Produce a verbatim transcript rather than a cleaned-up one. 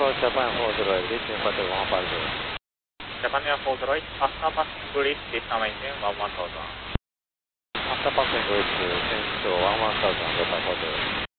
for Japan four zero eight, reach contact one five zero. Japan Air four zero eight, after passing bridge, please maintain one one thousand. After passing bridge, change to one one thousand, Japan four zero eight.